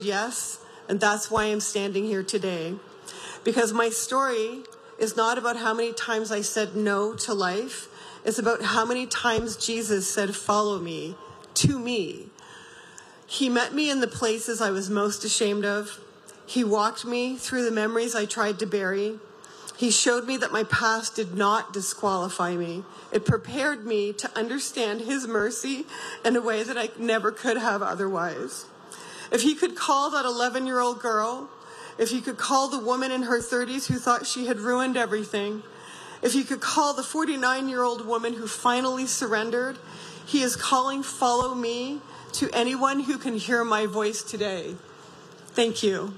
yes, and that's why I'm standing here today. Because my story is not about how many times I said no to life. It's about how many times Jesus said, follow me, to me. He met me in the places I was most ashamed of. He walked me through the memories I tried to bury. He showed me that my past did not disqualify me. It prepared me to understand his mercy in a way that I never could have otherwise. If he could call that 11-year-old girl, if he could call the woman in her 30s who thought she had ruined everything, if he could call the 49-year-old woman who finally surrendered, he is calling follow me to anyone who can hear my voice today. Thank you.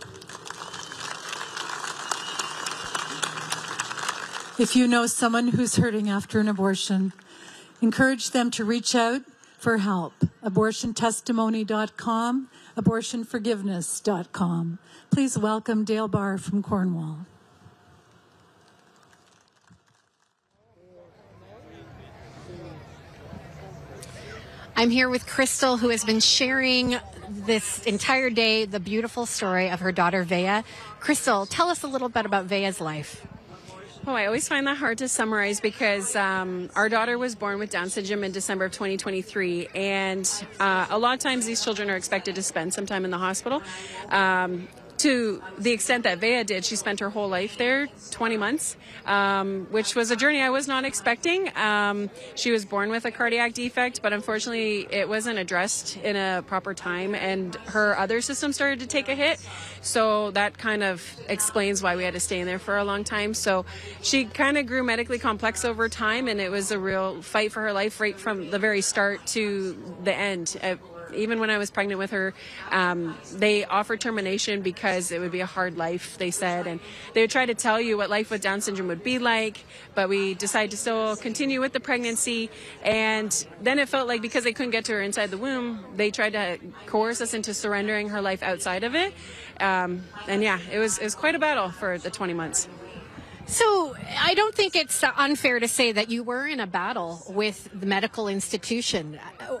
If you know someone who's hurting after an abortion, encourage them to reach out for help. AbortionTestimony.com, AbortionForgiveness.com. Please welcome Dale Barr from Cornwall. I'm here with Crystal, who has been sharing this entire day the beautiful story of her daughter, Vea. Crystal, tell us a little bit about Vea's life. Oh, I always find that hard to summarize because our daughter was born with Down syndrome in December of 2023, and a lot of times these children are expected to spend some time in the hospital. To the extent that Vea did, she spent her whole life there, 20 months, which was a journey I was not expecting. She was born with a cardiac defect, but unfortunately it wasn't addressed in a proper time, and her other system started to take a hit. So that kind of explains why we had to stay in there for a long time. So she kind of grew medically complex over time, and it was a real fight for her life right from the very start to the end. Even when I was pregnant with her, they offered termination because it would be a hard life, they said. And they would try to tell you what life with Down syndrome would be like, but we decided to still continue with the pregnancy. And then it felt like because they couldn't get to her inside the womb, they tried to coerce us into surrendering her life outside of it. And yeah, it was quite a battle for the 20 months. So I don't think it's unfair to say that you were in a battle with the medical institution.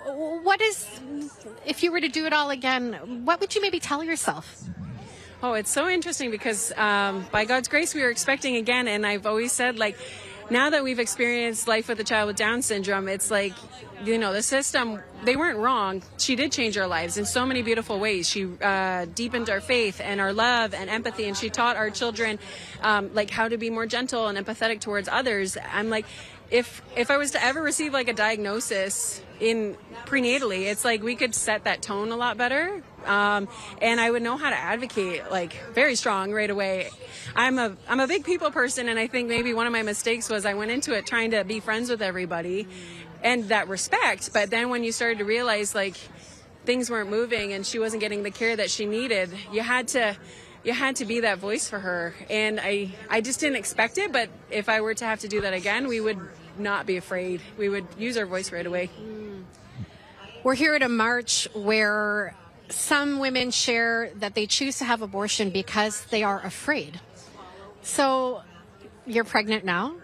If you were to do it all again, what would you maybe tell yourself? Oh, it's so interesting because by God's grace, we were expecting again. And I've always said, like, now that we've experienced life with a child with Down syndrome, it's like, you know, the system, they weren't wrong. She did change our lives in so many beautiful ways. She deepened our faith and our love and empathy, and she taught our children like how to be more gentle and empathetic towards others. I'm like, if I was to ever receive like a diagnosis in prenatally, it's like we could set that tone a lot better. And I would know how to advocate like very strong right away. I'm a big people person, and I think maybe one of my mistakes was I went into it trying to be friends with everybody and that respect. But then when you started to realize like things weren't moving and she wasn't getting the care that she needed, you had to be that voice for her. And I just didn't expect it. But if I were to have to do that again, we would not be afraid. We would use our voice right away. We're here at a march where some women share that they choose to have abortion because they are afraid. So you're pregnant now.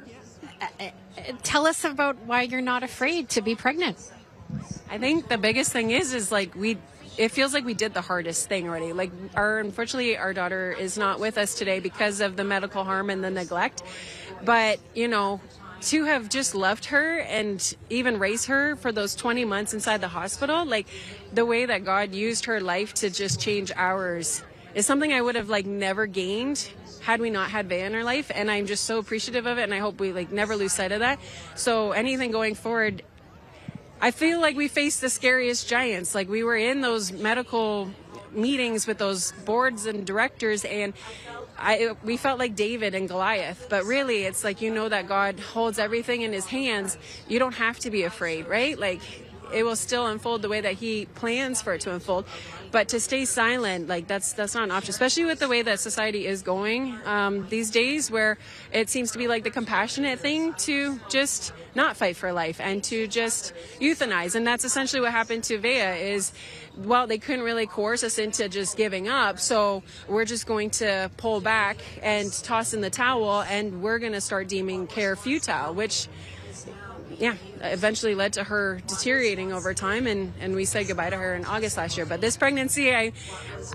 Tell us about why you're not afraid to be pregnant. I think the biggest thing is like it feels like we did the hardest thing already. Like unfortunately our daughter is not with us today because of the medical harm and the neglect. But, you know, to have just loved her and even raised her for those 20 months inside the hospital, like the way that God used her life to just change ours is something I would have like never gained had we not had Vea in our life. And I'm just so appreciative of it, and I hope we like never lose sight of that. So anything going forward, I feel like we faced the scariest giants. Like we were in those medical meetings with those boards and directors, and we felt like David and Goliath. But really, it's like, you know that God holds everything in his hands. You don't have to be afraid, right? Like it will still unfold the way that he plans for it to unfold. But to stay silent, like that's not an option, especially with the way that society is going these days, where it seems to be like the compassionate thing to just not fight for life and to just euthanize. And that's essentially what happened to Vea is, well, they couldn't really coerce us into just giving up. So we're just going to pull back and toss in the towel, and we're going to start deeming care futile, which eventually led to her deteriorating over time, and we said goodbye to her in August last year. But this pregnancy,